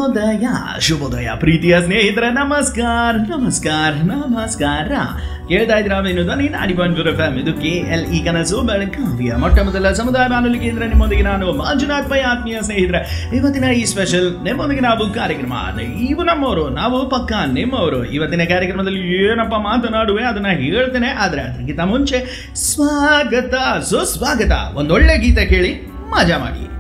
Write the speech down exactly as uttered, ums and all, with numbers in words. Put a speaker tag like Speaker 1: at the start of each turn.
Speaker 1: ಶುಭೋದಯ ಶುಭೋದಯ ಪ್ರೀತಿಯ ಸ್ನೇಹಿತರ ನಮಸ್ಕಾರ ನಮಸ್ಕಾರ ನಮಸ್ಕಾರ ಕೇಳ್ತಾ ಇದ್ದೀರಾ ಇನ್ನು ಧ್ವನಿ ನಾಡಿ ಬಂದ್ಬಿರೋ ಫ್ಯಾಮ್ ಇದು ಕೆ ಎಲ್ ಇ ಕನಸು ಬೆಳಗಾವಿಯ ಮೊಟ್ಟ ಮೊದಲ ಸಮುದಾಯ ಬಾನುಲಿ ಕೇಂದ್ರ ನಿಮ್ಮೊಂದಿಗೆ ನಾನು ಮಂಜುನಾಥ್ ಪೈ ಆತ್ಮೀಯ ಸ್ನೇಹಿತರೆ ಇವತ್ತಿನ ಈ ಸ್ಪೆಷಲ್ ನಿಮ್ಮೊಂದಿಗೆ ನಾವು ಕಾರ್ಯಕ್ರಮ ಇವು ನಮ್ಮವರು ನಾವು ಪಕ್ಕ ನಿಮ್ಮವರು ಇವತ್ತಿನ ಕಾರ್ಯಕ್ರಮದಲ್ಲಿ ಏನಪ್ಪ ಮಾತನಾಡುವೆ ಅದನ್ನ ಹೇಳ್ತೇನೆ ಆದ್ರೆ ಅದಕ್ಕಿಂತ ಮುಂಚೆ ಸ್ವಾಗತ ಸುಸ್ವಾಗತ ಒಂದೊಳ್ಳೆ ಗೀತೆ ಕೇಳಿ ಮಜಾ ಮಾಡಿ.